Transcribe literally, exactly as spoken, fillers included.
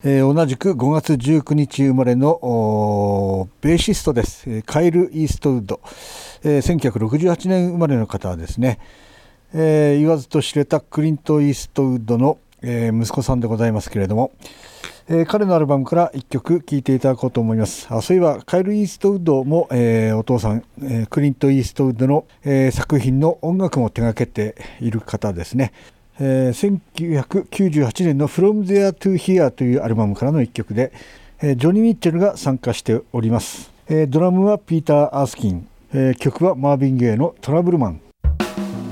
えー、同じくごがつじゅうくにち生まれのベーシストです。カイル・イーストウッド、えー、せんきゅうひゃくろくじゅうはちねん生まれの方ですね。えー、言わずと知れたクリント・イーストウッドの、えー、息子さんでございますけれども、えー、彼のアルバムからいっきょく聴いていただこうと思います。あそういえばカイル・イーストウッドも、えー、お父さん、えー、クリント・イーストウッドの、えー、作品の音楽も手掛けている方ですね。えー、せんきゅうひゃくきゅうじゅうはちねんの From There to Here というアルバムからのいっきょくで、えー、ジョニー・ミッチェルが参加しております。えー、ドラムはピーター・アースキン、えー、曲はマーヴィン・ゲイのトラブルマン。